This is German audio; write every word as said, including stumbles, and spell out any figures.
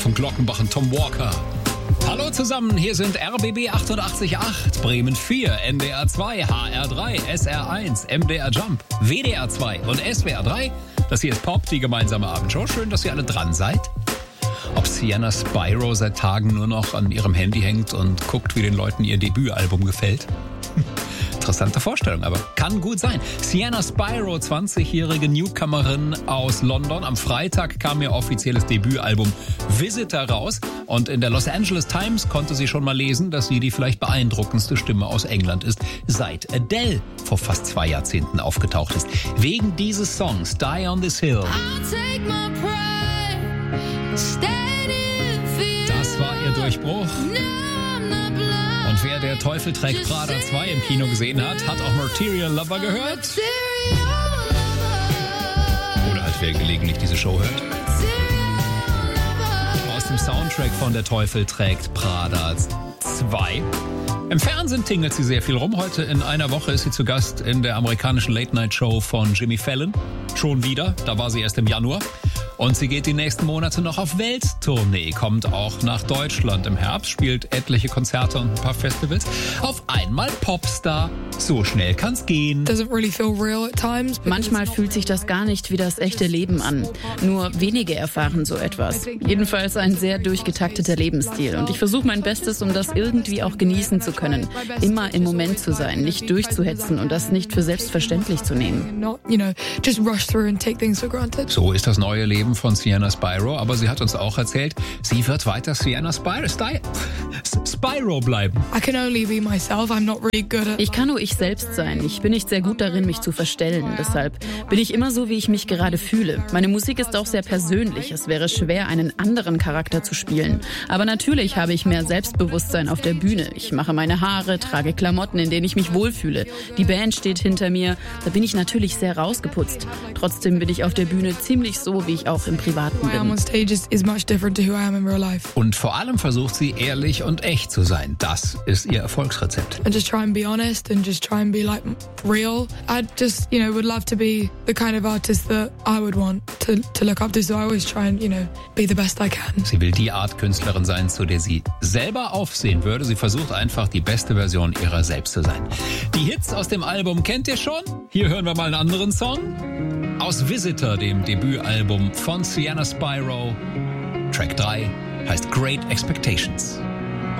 von Glockenbach und Tom Walker. Hallo zusammen, hier sind R B B achtundachtzig Komma acht, Bremen vier, N D R zwei, H R drei, S R eins, M D R Jump, W D R zwei und S W R drei. Das hier ist Pop, die gemeinsame Abendshow. Schön, dass ihr alle dran seid. Ob Sienna Spyro seit Tagen nur noch an ihrem Handy hängt und guckt, wie den Leuten ihr Debütalbum gefällt? Interessante Vorstellung, aber kann gut sein. Sienna Spyro, zwanzigjährige Newcomerin aus London. Am Freitag kam ihr offizielles Debütalbum Visitor raus. Und in der Los Angeles Times konnte sie schon mal lesen, dass sie die vielleicht beeindruckendste Stimme aus England ist, seit Adele vor fast zwei Jahrzehnten aufgetaucht ist. Wegen dieses Songs Die on this Hill. Das war ihr Durchbruch. Und wer der Teufel trägt Prada zwei im Kino gesehen hat, hat auch Material Lover gehört. Oder halt wer gelegentlich diese Show hört. Aus dem Soundtrack von Der Teufel trägt Prada zwei. Im Fernsehen tingelt sie sehr viel rum. Heute in einer Woche ist sie zu Gast in der amerikanischen Late-Night-Show von Jimmy Fallon. Schon wieder, da war sie erst im Januar. Und sie geht die nächsten Monate noch auf Welttournee, kommt auch nach Deutschland im Herbst, spielt etliche Konzerte und ein paar Festivals. Auf einmal Popstar. So schnell kann's gehen. Manchmal fühlt sich das gar nicht wie das echte Leben an. Nur wenige erfahren so etwas. Jedenfalls ein sehr durchgetakteter Lebensstil. Und ich versuche mein Bestes, um das irgendwie auch genießen zu können. Immer im Moment zu sein, nicht durchzuhetzen und das nicht für selbstverständlich zu nehmen. So ist das neue Leben von Sienna Spyro, aber sie hat uns auch erzählt, sie wird weiter Sienna Spyro, Spyro bleiben. Ich kann nur ich selbst sein. Ich bin nicht sehr gut darin, mich zu verstellen. Deshalb bin ich immer so, wie ich mich gerade fühle. Meine Musik ist auch sehr persönlich. Es wäre schwer, einen anderen Charakter zu spielen. Aber natürlich habe ich mehr Selbstbewusstsein auf der Bühne. Ich mache meine Haare, trage Klamotten, in denen ich mich wohlfühle. Die Band steht hinter mir. Da bin ich natürlich sehr rausgeputzt. Trotzdem bin ich auf der Bühne ziemlich so, wie ich auch im Privaten bin. Und vor allem versucht sie, ehrlich und echt zu sein. Das ist ihr Erfolgsrezept. And just try and be honest and just try and be like real. I just, you know, would love to be the kind of artist that I would want to, to look up to. So I always try and, you know, be the best I can. Sie will die Art Künstlerin sein, zu der sie selber aufsehen würde. Sie versucht einfach, die beste Version ihrer selbst zu sein. Die Hits aus dem Album kennt ihr schon? Hier hören wir mal einen anderen Song. Aus Visitor, dem Debütalbum von Sienna Spyro. Track drei heißt Great Expectations.